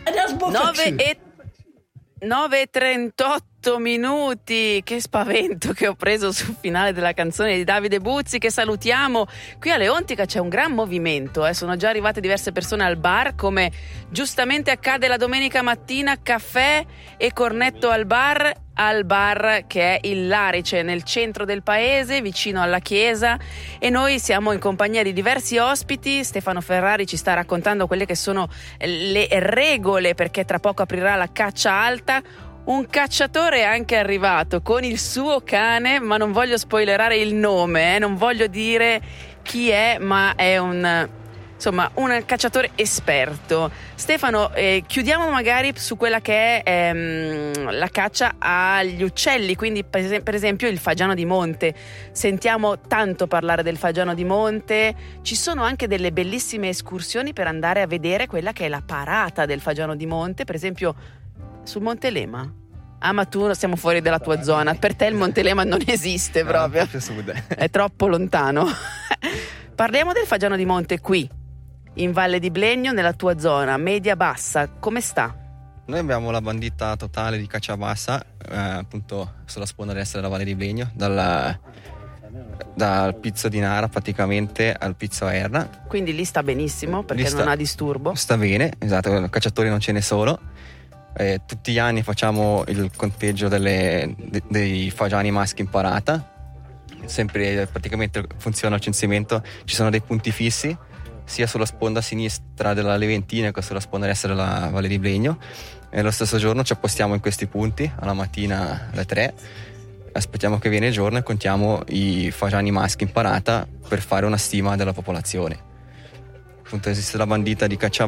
9:38 minuti, che spavento che ho preso sul finale della canzone di Davide Buzzi, che salutiamo. Qui a Leontica c'è un gran movimento, sono già arrivate diverse persone al bar, come giustamente accade la domenica mattina, caffè e cornetto al bar che è il Larice, nel centro del paese, vicino alla chiesa, e noi siamo in compagnia di diversi ospiti. Stefano Ferrari ci sta raccontando quelle che sono le regole, perché tra poco aprirà la caccia alta. Un cacciatore è anche arrivato con il suo cane, ma non voglio spoilerare il nome, non voglio dire chi è, ma è un cacciatore esperto. Stefano, chiudiamo magari su quella che è la caccia agli uccelli, quindi per esempio il fagiano di monte. Sentiamo tanto parlare del fagiano di monte, ci sono anche delle bellissime escursioni per andare a vedere quella che è la parata del fagiano di monte, per esempio sul Monte Lema. Ah, ma tu siamo fuori dalla tua zona, per te il Monte Lema non esiste proprio, è troppo lontano. Parliamo del fagiano di monte qui in Valle di Blegno, nella tua zona media-bassa, come sta? Noi abbiamo la bandita totale di Cacciabassa, appunto sulla sponda destra della Valle di Blegno, dal Pizzo di Nara praticamente al Pizzo a Erna. Quindi lì sta benissimo, perché non ha disturbo. Sta bene, esatto, cacciatori non ce ne sono. Tutti gli anni facciamo il conteggio dei fagiani maschi in parata, sempre praticamente funziona il censimento, ci sono dei punti fissi sia sulla sponda sinistra della Leventina che sulla sponda destra della Valle di Blegno, e lo stesso giorno ci appostiamo in questi punti alla mattina alle 3, aspettiamo che viene il giorno e contiamo i fagiani maschi in parata per fare una stima della popolazione. Appunto esiste la bandita di Cacciabassa